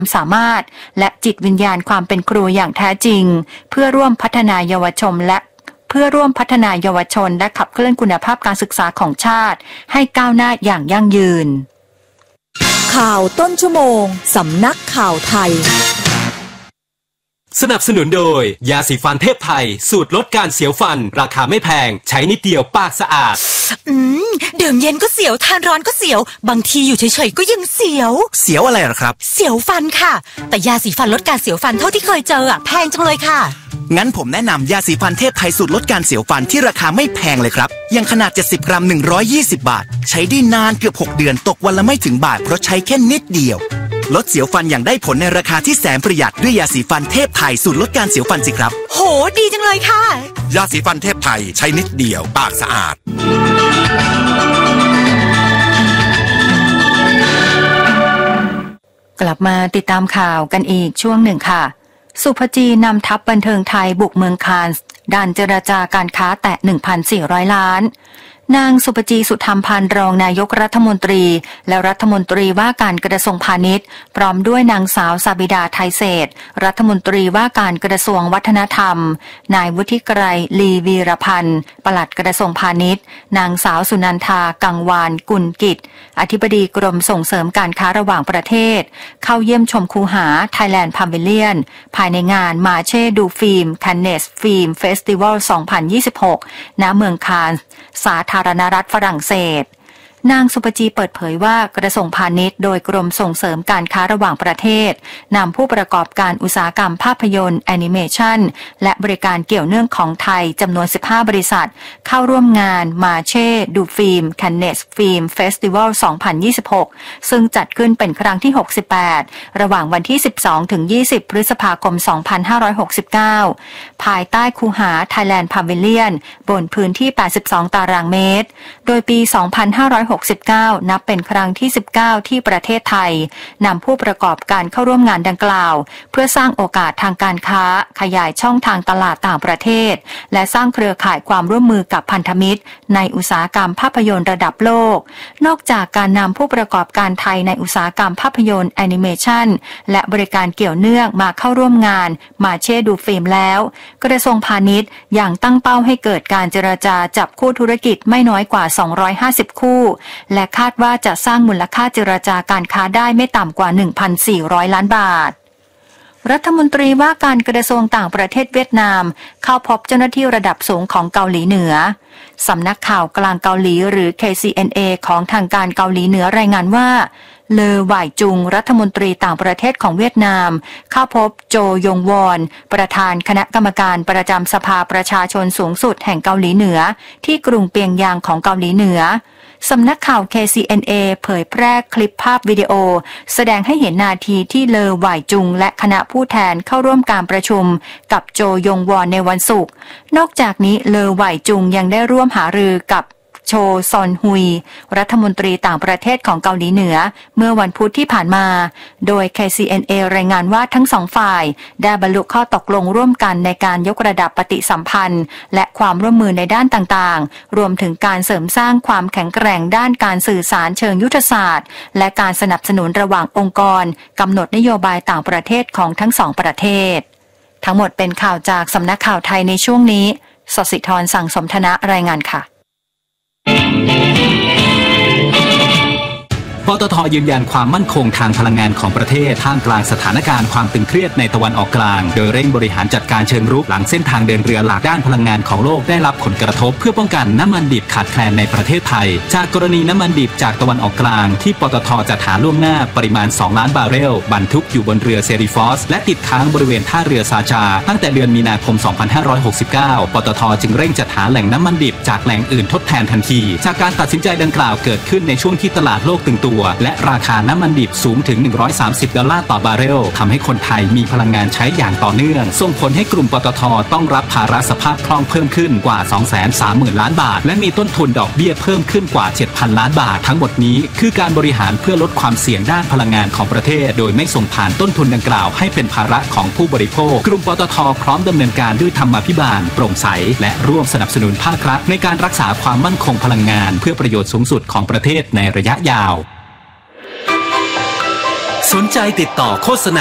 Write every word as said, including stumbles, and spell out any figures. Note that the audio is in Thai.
สามารถและจิตวิญญาณความเป็นครูอย่างแท้จริงเพื่อร่วมพัฒนาเยาวชนและเพื่อร่วมพัฒนาเยาวชนและขับเคลื่อนคุณภาพการศึกษาของชาติให้ก้าวหน้าอย่างยั่งยืนข่าวต้นชั่วโมงสำนักข่าวไทยสนับสนุนโดยยาสีฟันเทพไทยสูตรลดการเสียวฟันราคาไม่แพงใช้นิดเดียวปากสะอาดอืมดื่มเย็นก็เสียวทานร้อนก็เสียวบางทีอยู่เฉยๆก็ยังเสียวเสียวอะไรหรอครับเสียวฟันค่ะแต่ยาสีฟันลดการเสียวฟันเท่าที่เคยเจออะแพงจังเลยค่ะงั้นผมแนะนำยาสีฟันเทพไทยสูตรลดการเสียวฟันที่ราคาไม่แพงเลยครับอย่างขนาดเจ็ดสิบกรัมหนึ่งร้อยยี่สิบบาทใช้ได้นานเกือบหกเดือนตกวันละไม่ถึงบาทเพราะใช้แค่นิดเดียวลดเสียวฟันอย่างได้ผลในราคาที่แสนประหยัดด้วยยาสีฟันเทพไทยสูตรลดการเสียวฟันสิครับโหดีจังเลยค่ะยาสีฟันเทพไทยใช้นิดเดียวปากสะอาดกลับมาติดตามข่าวกันอีกช่วงหนึ่งค่ะสุภจีนำทัพบันเทิงไทยบุกเมืองคานส์ด่านเจรจาการค้าแตะ หนึ่งพันสี่ร้อย ล้านนางสุภจีสุธรรมพันธ์รองนายกรัฐมนตรีและรัฐมนตรีว่าการกระทรวงพาณิชย์พร้อมด้วยนางสาวสาบิดาไทยเศรษฐ์รัฐมนตรีว่าการกระทรวงวัฒนธรรมนายวุฒิไกรลีวีรพันธ์ปลัดกระทรวงพาณิชย์นางสาวสุนันทากังวานกุลกิจอธิบดีกรมส่งเสริมการค้าระหว่างประเทศเข้าเยี่ยมชมคูหา Thailand Pavilion ภายในงานมาเช่ดูฟิล์มแคนเนสฟิล์มเฟสติวัล สองพันยี่สิบหก ณ เมืองคานส์สาธารณรัฐฝรั่งเศสนางสุปจีเปิดเผยว่ากระทรวงพาณิชย์โดยกรมส่งเสริมการค้าระหว่างประเทศนำผู้ประกอบการอุตสาหกรรมภาพยนตร์แอนิเมชันและบริการเกี่ยวเนื่องของไทยจำนวนสิบห้าบริษัทเข้าร่วมงานมาเช่ดูฟิล์มแคนเนสฟิล์มเฟสติวัล สองพันยี่สิบหก ซึ่งจัดขึ้นเป็นครั้งที่หกสิบแปดระหว่างวันที่ สิบสองถึงยี่สิบ พฤษภาคม สองพันห้าร้อยหกสิบเก้า ภายใต้คูหา Thailand Pavilion บนพื้นที่ แปดสิบสอง ตารางเมตรโดยปี สองพันห้าร้อยหกสิบเก้า นับเป็นครั้งที่ สิบเก้า ที่ประเทศไทยนำผู้ประกอบการเข้าร่วมงานดังกล่าวเพื่อสร้างโอกาสทางการค้าขยายช่องทางตลาดต่างประเทศและสร้างเครือข่ายความร่วมมือกับพันธมิตรในอุตสาหกรรมภาพยนตร์ระดับโลกนอกจากการนำผู้ประกอบการไทยในอุตสาหกรรมภาพยนตร์แอนิเมชันและบริการเกี่ยวเนื่องมาเข้าร่วมงานมาเช่ดูฟิล์มแล้วกระทรวงพาณิชย์ยังตั้งเป้าให้เกิดการเจรจาจับคู่ธุรกิจไม่น้อยกว่าสองร้อยห้าสิบคู่และคาดว่าจะสร้างมูลค่าเจรจาการค้าได้ไม่ต่ำกว่า หนึ่งพันสี่ร้อย ล้านบาทรัฐมนตรีว่าการกระทรวงต่างประเทศเวียดนามเข้าพบเจ้าหน้าที่ระดับสูงของเกาหลีเหนือสำนักข่าวกลางเกาหลีหรือ เค ซี เอ็น เอ ของทางการเกาหลีเหนือรายงานว่าเลอหว่ายจุงรัฐมนตรีต่างประเทศของเวียดนามเข้าพบโจยงวอนประธานคณะกรรมการประจำสภาประชาชนสูงสุดแห่งเกาหลีเหนือที่กรุงเปียงยางของเกาหลีเหนือสำนักข่าว เค ซี เอ็น เอ เผยแพร่คลิปภาพวิดีโอแสดงให้เห็นนาทีที่เลอหว่ายจุงและคณะผู้แทนเข้าร่วมการประชุมกับโจยงวอนในวันศุกร์นอกจากนี้เลอหว่ายจุงยังได้ร่วมหารือกับโชซอนฮุยรัฐมนตรีต่างประเทศของเกาหลีเหนือเมื่อวันพุธที่ผ่านมาโดย เค ซี เอ็น เอ รายงานว่าทั้งสองฝ่ายได้บรรลุข้อตกลงร่วมกันในการยกระดับปฏิสัมพันธ์และความร่วมมือในด้านต่างๆรวมถึงการเสริมสร้างความแข็งแกร่งด้านการสื่อสารเชิงยุทธศาสตร์และการสนับสนุนระหว่างองค์กรกำหนดนโยบายต่างประเทศของทั้งสองประเทศทั้งหมดเป็นข่าวจากสำนักข่าวไทยในช่วงนี้สศิธรสั่งสมธนะรายงานค่ะปตท.ยืนยันความมั่นคงทางพลังงานของประเทศท่ามกลางสถานการณ์ความตึงเครียดในตะวันออกกลางโดยเร่งบริหารจัดการเชิงรุกหลังเส้นทางเดินเรือหลักด้านพลังงานของโลกได้รับผลกระทบเพื่อป้องกันน้ำมันดิบขาดแคลนในประเทศไทยจากกรณีน้ำมันดิบจากตะวันออกกลางที่ปตท.จัดหาล่วงหน้าปริมาณสองล้านบาร์เรลบรรทุกอยู่บนเรือเซริฟอสและติดค้างบริเวณท่าเรือซาจาตั้งแต่เดือนมีนาคมสองพันห้าร้อยหกสิบเก้าปตท.จึงเร่งจัดหาแหล่งน้ำมันดิบจากแหล่งอื่นทดแทนทันทีจากการตัดสินใจดังกล่าวเกิดขึ้นในช่วงที่ตลาดโลกตึงตัวและราคาน้ำมันดิบสูงถึงหนึ่งร้อยสามสิบดอลลาร์ต่อบาร์เรลทำให้คนไทยมีพลังงานใช้อย่างต่อเนื่องส่งผลให้กลุ่มปตท.ต้องรับภาระสภาพคล่องเพิ่มขึ้นกว่า สองแสนสามหมื่น ล้านบาทและมีต้นทุนดอกเบี้ยเพิ่มขึ้นกว่า เจ็ดพัน ล้านบาททั้งหมดนี้คือการบริหารเพื่อลดความเสี่ยงด้านพลังงานของประเทศโดยไม่ส่งผ่านต้นทุนดังกล่าวให้เป็นภาระของผู้บริโภคกลุ่มปตท.พร้อมดำเนินการด้วยธรรมาภิบาลโปร่งใสและร่วมสนับสนุนภาครัฐในการรักษาความมั่นคงพลังงานเพื่อประโยชน์สูงสุดของประเทศในระยะยาวสนใจติดต่อโฆษณา